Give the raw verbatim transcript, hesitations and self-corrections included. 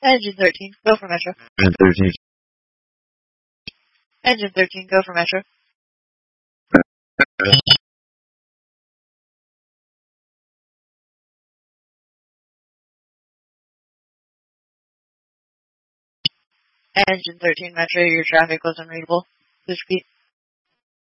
Engine thirteen, go for Metro. Engine thirteen. Engine thirteen, go for Metro. Engine thirteen, Metro, your traffic was unreadable. Please repeat.